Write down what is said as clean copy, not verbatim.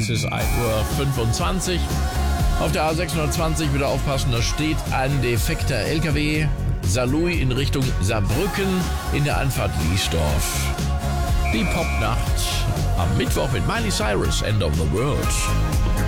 ist 1:25 Uhr. Auf der A620 wieder aufpassen, da steht ein defekter LKW. Saarlouis in Richtung Saarbrücken in der Anfahrt Liesdorf. Die Popnacht am Mittwoch mit Miley Cyrus, End of the World.